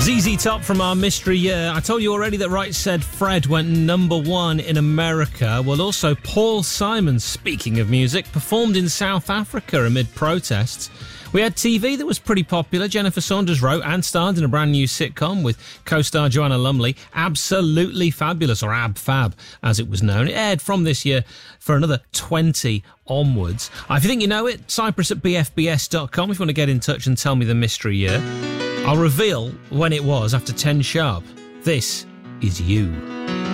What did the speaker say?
ZZ Top from our mystery year. I told you already that Right Said Fred went number one in America. Well, also Paul Simon, speaking of music, performed in South Africa amid protests. We had TV that was pretty popular. Jennifer Saunders wrote and starred in a brand new sitcom with co-star Joanna Lumley. Absolutely Fabulous, or Ab Fab, as it was known. It aired from this year for another 20 onwards. If you think you know it, Cyprus at bfbs.com if you want to get in touch and tell me the mystery year. I'll reveal when it was after 10 sharp. This is You.